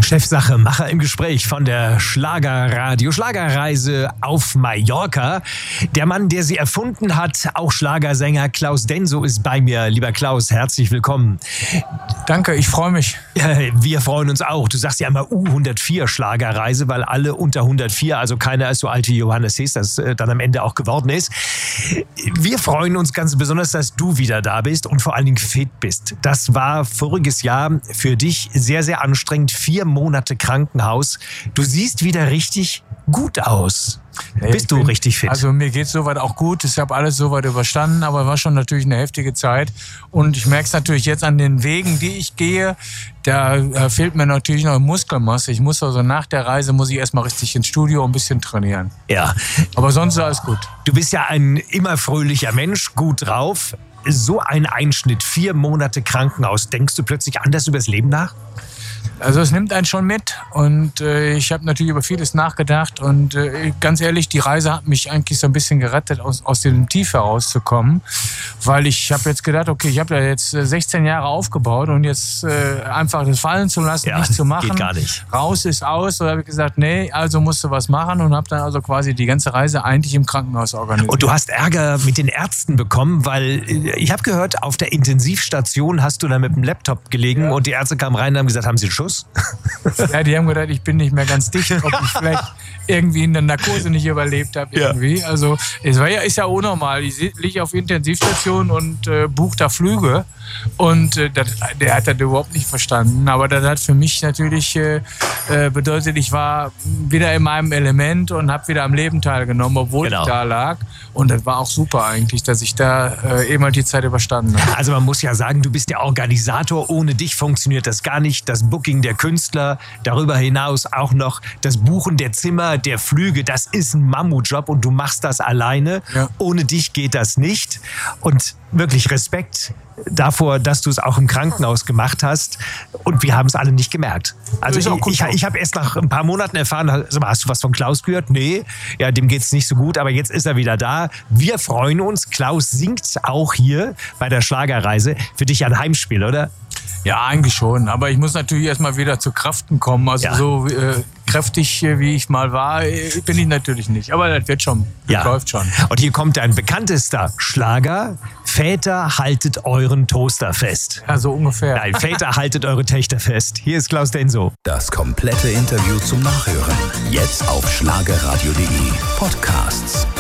Chefsache, Macher im Gespräch von der Schlagerreise auf Mallorca. Der Mann, der sie erfunden hat, auch Schlagersänger Klaus Denso ist bei mir. Lieber Klaus, herzlich willkommen. Danke, ich freue mich. Wir freuen uns auch. Du sagst ja immer U104 Schlagerreise, weil alle unter 104, also keiner ist so alt wie Johannes Hees, das dann am Ende auch geworden ist. Wir freuen uns ganz besonders, dass du wieder da bist und vor allen Dingen fit bist. Das war voriges Jahr für dich sehr, sehr anstrengend. 4 Monate Krankenhaus. Du siehst wieder richtig gut aus. Bist du richtig fit? Also mir geht es soweit auch gut. Ich habe alles soweit überstanden, aber war schon natürlich eine heftige Zeit. Und ich merke es natürlich jetzt an den Wegen, die ich gehe. Da fehlt mir natürlich noch Muskelmasse. Ich muss also nach der Reise erstmal richtig ins Studio und ein bisschen trainieren. Ja. Aber sonst ist alles gut. Du bist ja ein immer fröhlicher Mensch, gut drauf. So ein Einschnitt, 4 Monate Krankenhaus. Denkst du plötzlich anders über das Leben nach? Also es nimmt einen schon mit und ich habe natürlich über vieles nachgedacht und ganz ehrlich, die Reise hat mich eigentlich so ein bisschen gerettet, aus dem Tief herauszukommen, weil ich habe jetzt gedacht, okay, ich habe ja jetzt 16 Jahre aufgebaut und jetzt einfach das fallen zu lassen, nicht zu machen, geht gar nicht. Raus ist aus, und habe ich gesagt, nee, also musst du was machen und habe dann also quasi die ganze Reise eigentlich im Krankenhaus organisiert. Und du hast Ärger mit den Ärzten bekommen, weil ich habe gehört, auf der Intensivstation hast du da mit dem Laptop gelegen und die Ärzte kamen rein und haben gesagt, haben Sie einen Schuss? Ja, die haben gedacht, ich bin nicht mehr ganz dicht, ob ich vielleicht irgendwie in der Narkose nicht überlebt habe irgendwie. Also ist ja unnormal. Ich liege auf Intensivstation und buche da Flüge und der hat das überhaupt nicht verstanden. Aber das hat für mich natürlich bedeutet, ich war wieder in meinem Element und habe wieder am Leben teilgenommen, obwohl ich da lag. Und das war auch super eigentlich, dass ich da eben halt die Zeit überstanden habe. Also man muss ja sagen, du bist der Organisator. Ohne dich funktioniert das gar nicht. Das Booking der Künstler, darüber hinaus auch noch das Buchen der Zimmer, der Flüge. Das ist ein Mammutjob und du machst das alleine. Ja. Ohne dich geht das nicht. Und wirklich Respekt davor, dass du es auch im Krankenhaus gemacht hast. Und wir haben es alle nicht gemerkt. Also ich habe erst nach ein paar Monaten erfahren, hast du was von Klaus gehört? Nee, ja, dem geht es nicht so gut, aber jetzt ist er wieder da. Wir freuen uns. Klaus singt auch hier bei der Schlagerreise. Für dich ein Heimspiel, oder? Ja, eigentlich schon. Aber ich muss natürlich erstmal wieder zu Kräften kommen. Also so kräftig, wie ich mal war, bin ich natürlich nicht. Aber das wird schon. Das läuft schon. Und hier kommt ein bekanntester Schlager. Väter, haltet euren Toaster fest. Ja, so ungefähr. Nein, Väter, haltet eure Töchter fest. Hier ist Klaus Denso. Das komplette Interview zum Nachhören. Jetzt auf schlagerradio.de Podcasts.